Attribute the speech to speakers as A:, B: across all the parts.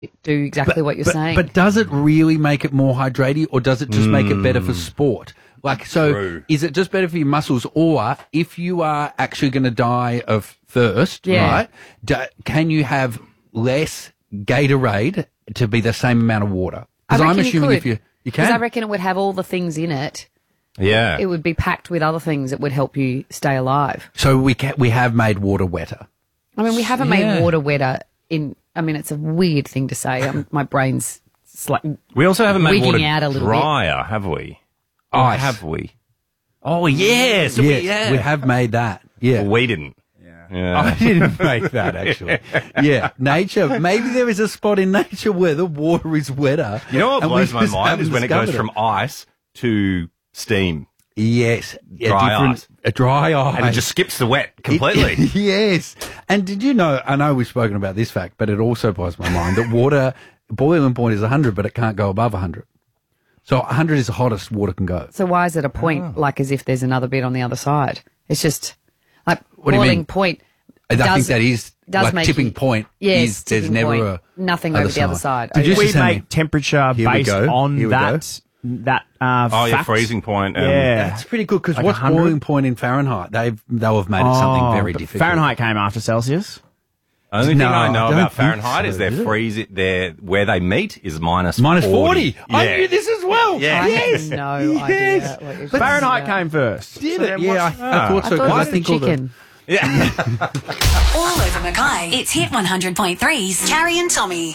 A: do exactly what you're saying.
B: But does it really make it more hydrating, or does it just make it better for sport? Like, so
C: True.
B: is it just better for your muscles, or if you are actually going to die of thirst, right, can you have less Gatorade to be the same amount of water? Because I'm assuming if you can.
A: Because I reckon it would have all the things in it.
C: Yeah.
A: It would be packed with other things that would help you stay alive.
B: So we have made water wetter.
A: I mean, we haven't made water wetter it's a weird thing to say. My brain's
C: We also haven't made
A: wigging
C: water
A: out a little
C: drier, have we? Or
B: Ice.
C: have we? Oh, yes.
B: We have made that. Yeah.
C: Well, we didn't.
B: I didn't make that, actually. Yeah, nature. Maybe there is a spot in nature where the water is wetter.
C: You know what
B: and we
C: blows my
B: just
C: mind
B: haven't
C: is when it goes
B: discovered
C: from ice to steam.
B: Yes.
C: Dry ice.
B: A dry ice.
C: And it just skips the wet completely.
B: Yes. And did you know, I know we've spoken about this fact, but it also blows my mind that water, boiling point is 100, but it can't go above 100. So 100 is the hottest water can go.
A: So why is it a point, like as if there's another bit on the other side? It's just like
B: What do you
A: boiling
B: mean?
A: point.
B: I think that is, like,
A: make
B: tipping
A: you-
B: point
A: Yes,
B: is there's
A: tipping
B: never
A: point. Nothing
B: other
A: over the other side.
B: Did you
D: We
B: just tell me-
D: make temperature
B: Here we
D: based
B: go.
D: on
B: Here we go.
D: that
C: Oh, yeah,
D: fact.
C: freezing point.
D: Yeah.
B: That's pretty good, because
D: Like
B: what's
D: 100?
B: boiling point in Fahrenheit? They'll have made it something very
D: but
B: difficult.
D: Fahrenheit came after Celsius.
C: Only thing
B: No,
C: I know
B: I don't
C: about
B: think
C: Fahrenheit
B: so,
C: is their
B: is it?
C: freeze. Their where they meet is minus
B: Minus 40. I
C: Yeah.
B: knew this as well.
C: Yeah.
A: I
B: Yes.
A: have no
B: Yes.
A: idea. What you're
D: Fahrenheit
A: talking
D: came first.
B: Did
D: So
B: it?
D: then
B: Yeah,
D: what's-
B: I thought
A: about.
B: so.
A: I thought
B: 'cause
A: it was the
B: think all
A: chicken.
C: Yeah.
E: All over Mackay. It's Hit 100.3's Carrie and Tommy.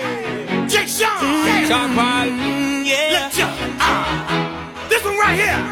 F: Jake Sean. This one right here.